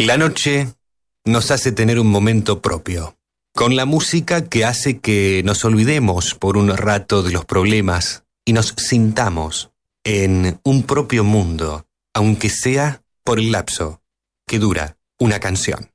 La noche nos hace tener un momento propio, con la música que hace que nos olvidemos por un rato de los problemas y nos sintamos en un propio mundo, aunque sea por el lapso que dura una canción.